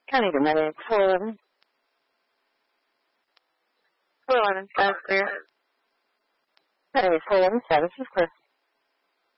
County Medic, 411. 411, status clear. Hey, 411, status is clear.